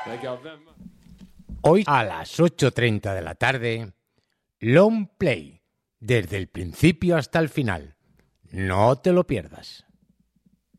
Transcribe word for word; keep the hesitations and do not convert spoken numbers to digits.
Hoy a las ocho y treinta de la tarde, Long Play, desde el principio hasta el final. No te lo pierdas.